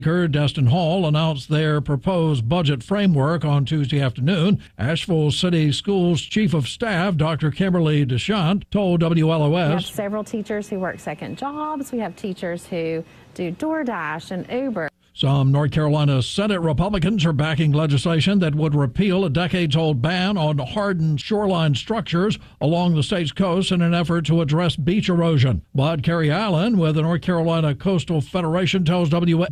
Destin Hall announced their proposed budget framework on Tuesday afternoon. Asheville City Schools Chief of Staff, Dr. Kimberly DeShant, told WLOS. We have several teachers who work second jobs. We have teachers who do DoorDash and Uber. Some North Carolina Senate Republicans are backing legislation that would repeal a decades-old ban on hardened shoreline structures along the state's coast in an effort to address beach erosion. But Carrie Allen with the North Carolina Coastal Federation tells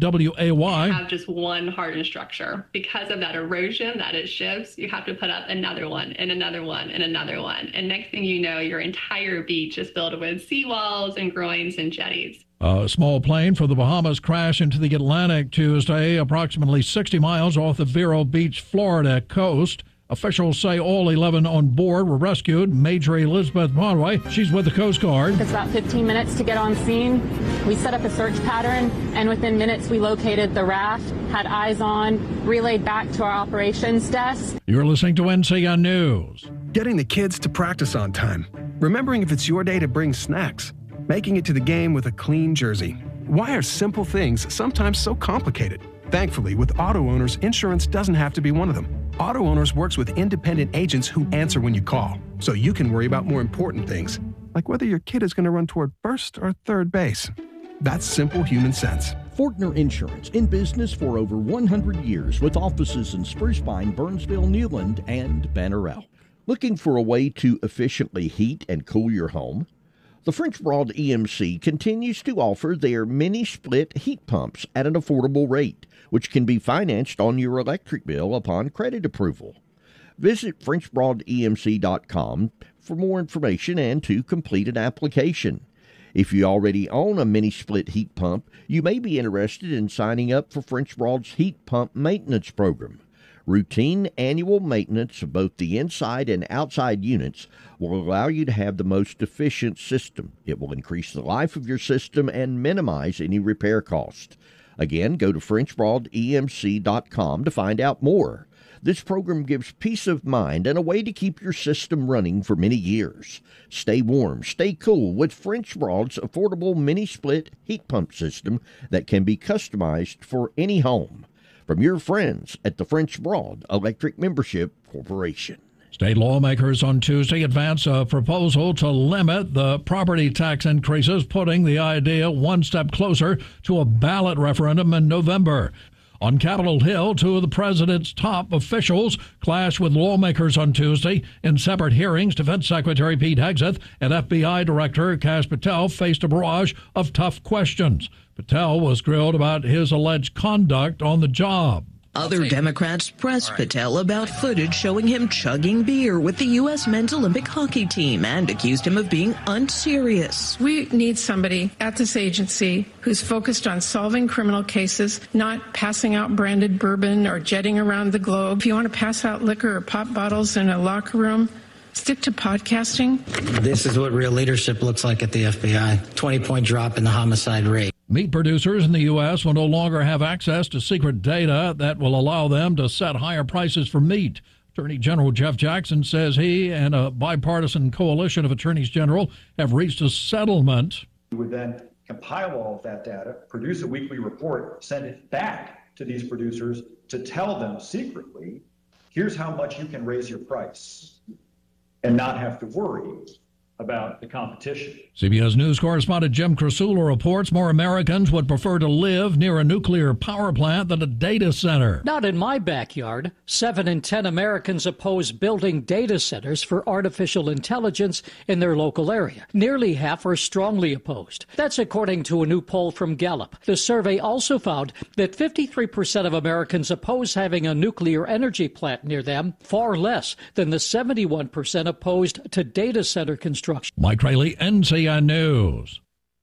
WAY. You have just one hardened structure. Because of that erosion that it shifts, you have to put up another one and another one and another one. And next thing you know, your entire beach is filled with seawalls and groins and jetties. A small plane from the Bahamas crashed into the Atlantic Tuesday, approximately 60 miles off the Vero Beach, Florida coast. Officials say all 11 on board were rescued. Major Elizabeth Monway, she's with the Coast Guard. It's about 15 minutes to get on scene. We set up a search pattern, and within minutes we located the raft, had eyes on, relayed back to our operations desk. You're listening to NCN News. Getting the kids to practice on time. Remembering if it's your day to bring snacks. Making it to the game with a clean jersey. Why are simple things sometimes so complicated? Thankfully, with Auto Owners, insurance doesn't have to be one of them. Auto Owners works with independent agents who answer when you call, so you can worry about more important things, like whether your kid is going to run toward first or third base. That's simple human sense. Fortner Insurance, in business for over 100 years with offices in Spruce Pine, Burnsville, Newland, and Bannerell. Looking for a way to efficiently heat and cool your home? The French Broad EMC continues to offer their mini-split heat pumps at an affordable rate, which can be financed on your electric bill upon credit approval. Visit FrenchBroadEMC.com for more information and to complete an application. If you already own a mini-split heat pump, you may be interested in signing up for French Broad's heat pump maintenance program. Routine annual maintenance of both the inside and outside units will allow you to have the most efficient system. It will increase the life of your system and minimize any repair cost. Again, go to FrenchBroadEMC.com to find out more. This program gives peace of mind and a way to keep your system running for many years. Stay warm, stay cool with French Broad's affordable mini-split heat pump system that can be customized for any home. From your friends at the French Broad Electric Membership Corporation. State lawmakers on Tuesday advanced a proposal to limit the property tax increases, putting the idea one step closer to a ballot referendum in November. On Capitol Hill, two of the president's top officials clashed with lawmakers on Tuesday. In separate hearings, Defense Secretary Pete Hegseth and FBI Director Kash Patel faced a barrage of tough questions. Patel was grilled about his alleged conduct on the job. Other Democrats pressed Patel about footage showing him chugging beer with the U.S. men's Olympic hockey team and accused him of being unserious. We need somebody at this agency who's focused on solving criminal cases, not passing out branded bourbon or jetting around the globe. If you want to pass out liquor or pop bottles in a locker room, stick to podcasting. This is what real leadership looks like at the FBI. 20-point drop in the homicide rate. Meat producers in the U.S. will no longer have access to secret data that will allow them to set higher prices for meat. Attorney General Jeff Jackson says he and a bipartisan coalition of attorneys general have reached a settlement. We would then compile all of that data, produce a weekly report, send it back to these producers to tell them secretly, here's how much you can raise your price and not have to worry about the competition. CBS News correspondent Jim Krasula reports more Americans would prefer to live near a nuclear power plant than a data center. Not in my backyard. 7 in 10 Americans oppose building data centers for artificial intelligence in their local area. Nearly half are strongly opposed. That's according to a new poll from Gallup. The survey also found that 53% of Americans oppose having a nuclear energy plant near them, far less than the 71% opposed to data center construction. Mike Rayleigh, NCN News.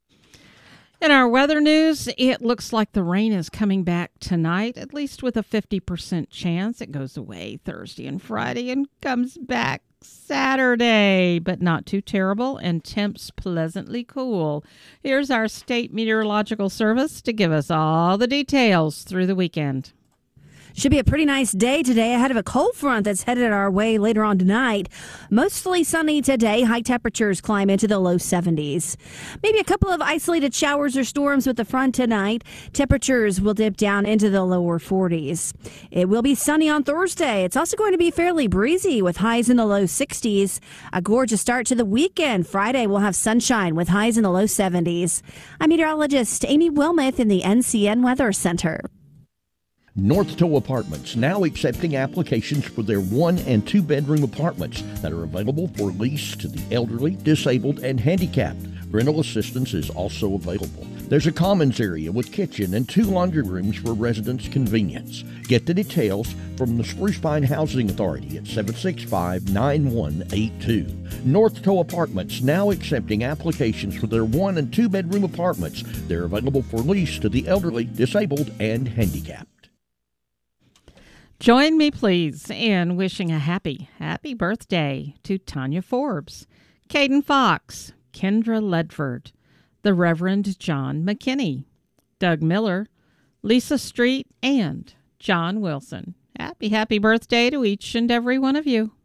In our weather news, it looks like the rain is coming back tonight, at least with a 50% chance. It goes away Thursday and Friday and comes back Saturday, but not too terrible, and temps pleasantly cool. Here's our State Meteorological Service to give us all the details through the weekend. Should be a pretty nice day today ahead of a cold front that's headed our way later on tonight. Mostly sunny today. High temperatures climb into the low 70s. Maybe a couple of isolated showers or storms with the front tonight. Temperatures will dip down into the lower 40s. It will be sunny on Thursday. It's also going to be fairly breezy with highs in the low 60s. A gorgeous start to the weekend. Friday we'll have sunshine with highs in the low 70s. I'm meteorologist Amy Wilmoth in the NCN Weather Center. North Toe Apartments now accepting applications for their 1 and 2 bedroom apartments that are available for lease to the elderly, disabled, and handicapped. Rental assistance is also available. There's a commons area with kitchen and 2 laundry rooms for residents' convenience. Get the details from the Spruce Pine Housing Authority at 765-9182. North Toe Apartments now accepting applications for their 1 and 2 bedroom apartments. They're available for lease to the elderly, disabled, and handicapped. Join me, please, in wishing a happy birthday to Tanya Forbes, Caden Fox, Kendra Ledford, the Reverend John McKinney, Doug Miller, Lisa Street, and John Wilson. Happy birthday to each and every one of you.